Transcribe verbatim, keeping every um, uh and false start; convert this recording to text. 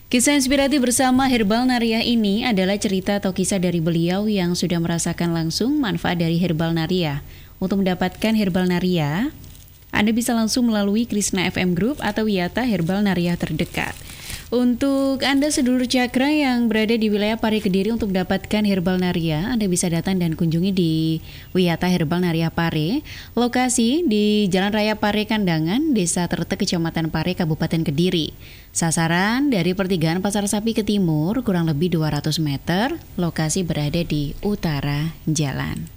Kisah inspiratif bersama Herbal Naria ini adalah cerita atau kisah dari beliau yang sudah merasakan langsung manfaat dari Herbal Naria. Untuk mendapatkan Herbal Naria, Anda bisa langsung melalui Krishna F M Group atau Wiyata Herbal Naria terdekat. Untuk Anda sedulur cakra yang berada di wilayah Pare Kediri untuk mendapatkan Herbal Naria, Anda bisa datang dan kunjungi di Wiyata Herbal Naria Pare. Lokasi di Jalan Raya Pare Kandangan, Desa Tertek, Kecamatan Pare, Kabupaten Kediri. Sasaran dari pertigaan Pasar Sapi ke timur kurang lebih dua ratus meter, lokasi berada di utara jalan.